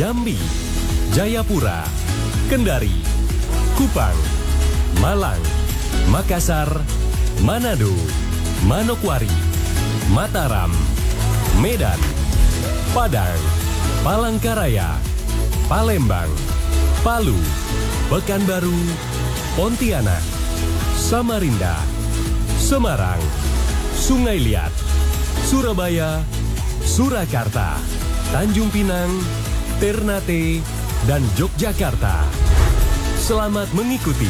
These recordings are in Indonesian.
Jambi, Jayapura, Kendari, Kupang, Malang, Makassar, Manado, Manokwari, Mataram, Medan, Padang, Palangkaraya, Palembang, Palu, Pekanbaru, Pontianak, Samarinda, Semarang, Sungai Liat, Surabaya, Surakarta, Tanjung Pinang, Ternate, dan Yogyakarta. Selamat mengikuti.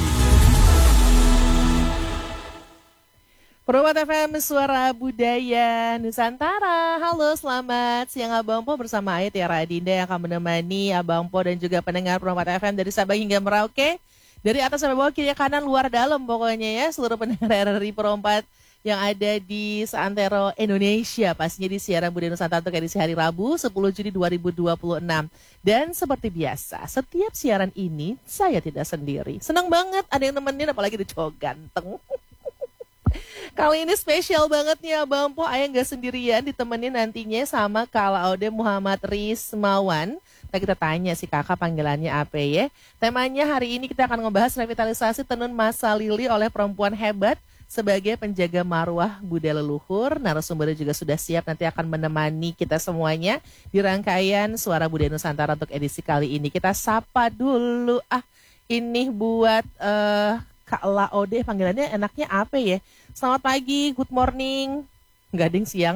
Perompat FM Suara Budaya Nusantara. Halo, selamat siang Abang Po bersama Aya Tiara Adinda yang akan menemani Abang Po dan juga pendengar Perompat FM dari Sabang hingga Merauke. Dari atas sampai bawah, kiri kanan, luar dalam pokoknya ya. Seluruh pendengar RRI Perompat yang ada di seantero Indonesia. Pastinya di siaran Budaya Nusantara untuk edisi hari Rabu 10 Juni 2026. Dan seperti biasa, setiap siaran ini saya tidak sendiri. Senang banget ada yang nemenin, apalagi di cowok ganteng. Kali ini spesial banget nih Abang Po, Ayah gak sendirian, ditemenin nantinya sama Kak Laode Muhammad Rismawan. Kita tanya si kakak panggilannya apa ya. Temanya hari ini kita akan ngebahas revitalisasi tenun masa lili oleh perempuan hebat sebagai penjaga marwah budaya leluhur. Narasumbernya juga sudah siap, nanti akan menemani kita semuanya di rangkaian Suara Budaya Nusantara untuk edisi kali ini. Kita sapa dulu, ini buat Kak Laode, panggilannya enaknya apa ya? Selamat pagi, good morning, gading siang.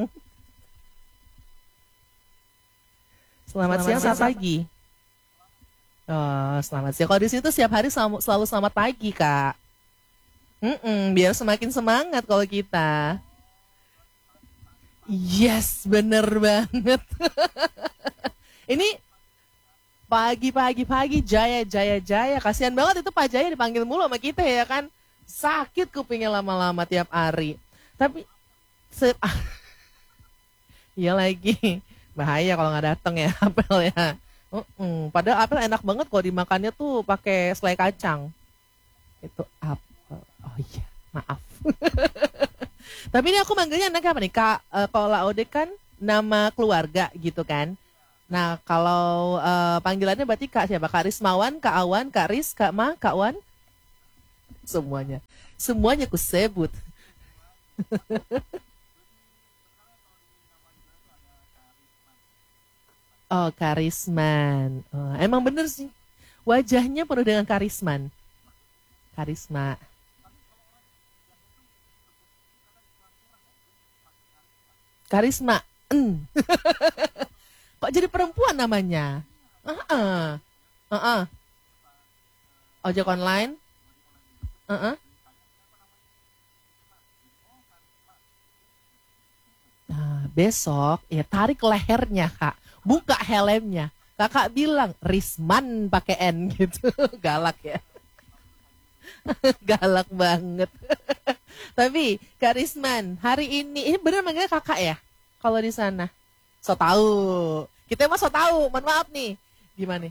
Selamat siang, selamat pagi. Oh, selamat siang. Kalau di situ setiap hari selalu selamat pagi, Kak. Biar semakin semangat kalau kita. Yes, bener banget. Ini pagi, Jaya. Kasihan banget itu Pak Jaya dipanggil mulu sama kita ya kan. Sakit kupingnya lama-lama tiap hari. Tapi iya lagi. Bahaya kalau nggak datang ya apel ya. Padahal apel enak banget kalau dimakannya tuh pakai selai kacang. Itu apel. Oh iya, maaf. Tapi ini aku manggilnya enaknya apa nih? Kak, kalau Laode kan nama keluarga gitu kan. Nah, kalau panggilannya berarti Kak siapa? Kak Rismawan, Kak Awan, Kak Ris, Kak Ma, Kak Wan? Semuanya ku sebut. Oh, Karisman. Oh, emang bener sih. Wajahnya penuh dengan karisman. Karisma. Karisma. Kok jadi perempuan namanya? Ojek online? Nah, besok ya tarik lehernya Kak, buka helmnya. Kakak bilang Risman pakai N gitu, galak ya. Galak banget. Tapi Kak Risman, hari ini bener manggilnya kakak ya? Kalau di sana, so tahu. Kita mah so tahu. Mohon maaf nih, gimana?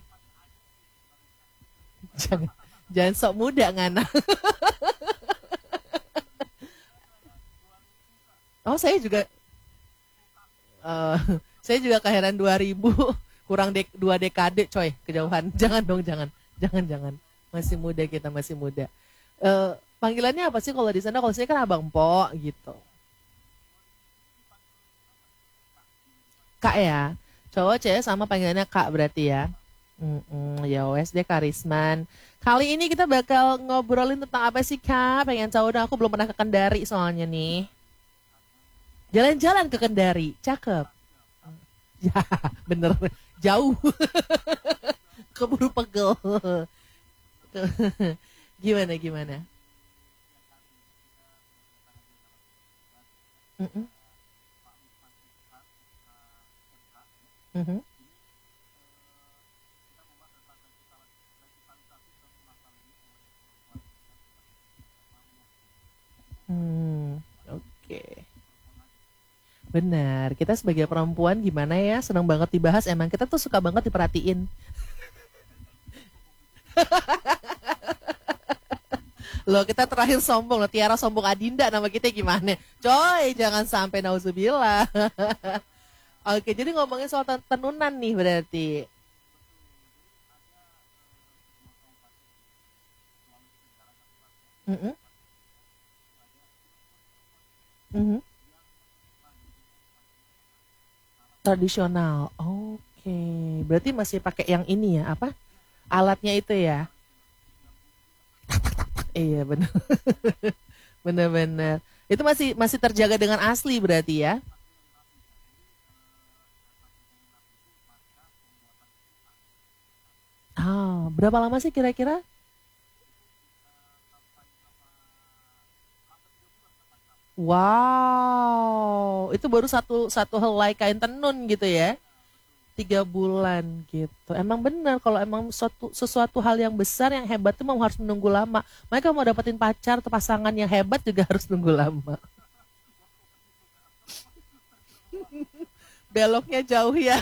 Jangan sok muda ngana. Oh saya juga kelahiran 2000, kurang 2 dekade coy, kejauhan. Jangan dong, jangan. Masih muda kita, masih muda. Panggilannya apa sih kalau di sana? Kalau saya kan Abang Po gitu. Kak ya, cowok cewek sama panggilannya Kak berarti ya. Ya wes deh Karisman. Kali ini kita bakal ngobrolin tentang apa sih Kak? Pengen tahu dong, aku belum pernah ke Kendari soalnya nih. Jalan-jalan ke Kendari, cakep. Ya, bener, jauh. Keburu pegel. Gimana? Oke. Benar, kita sebagai perempuan gimana ya, senang banget dibahas, emang kita tuh suka banget diperhatiin. Loh kita terakhir sombong, loh Tiara sombong Adinda nama kita gimana? Coy, jangan sampai nauzubillah. Oke, jadi ngomongin soal tenunan nih berarti. Mm-mm. Mhm. Tradisional. Oke. Berarti masih pakai yang ini ya, apa? Alatnya itu ya. Iya, benar. Benar-benar. Itu masih masih terjaga dengan asli berarti ya. Ah, berapa lama sih kira-kira? Wow, itu baru satu satu helai kain tenun gitu ya. 3 bulan gitu. Emang benar kalau emang sesuatu hal yang besar yang hebat itu memang harus menunggu lama. Mereka mau dapetin pacar atau pasangan yang hebat juga harus nunggu lama. Beloknya jauh ya.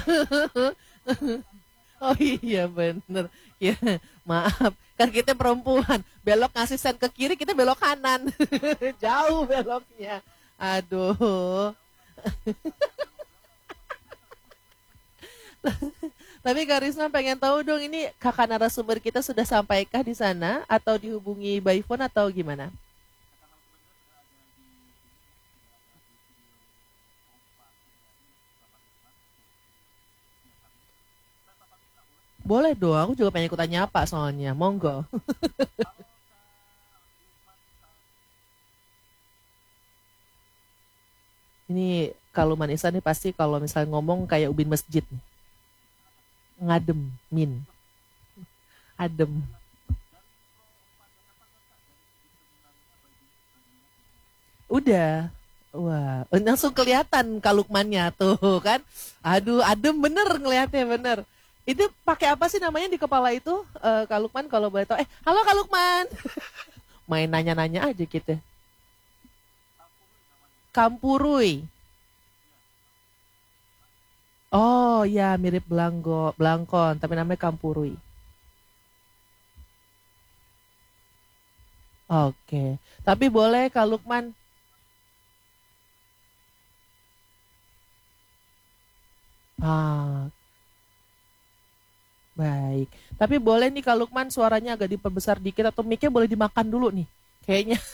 Oh iya bener. Ya, maaf. Kan kita perempuan. Belok ngasih sen ke kiri, kita belok kanan. Jauh beloknya. Aduh. Tapi Kak Risma pengen tahu dong ini kakak narasumber kita sudah sampaikah di sana atau dihubungi by phone atau gimana? Boleh dong, aku juga pengen ikutan nyapa soalnya. Monggo. Ini kalau Manisa nih pasti kalau misalnya ngomong kayak ubin masjid nih. Ngadem, min, adem. Udah. Wah, langsung kelihatan kalukmannya tuh kan. Aduh, adem bener ngelihatnya bener. Itu pakai apa sih namanya di kepala itu? Kak Lukman kalau boleh tahu. Halo Kak Lukman. Main nanya-nanya aja gitu. Kampurui. Oh ya, mirip belangkon, tapi namanya kampurui. Oke. Tapi boleh Kak Lukman. Ah, baik. Tapi boleh nih Kak Lukman suaranya agak diperbesar dikit atau mic-nya boleh dimakan dulu nih. Kayaknya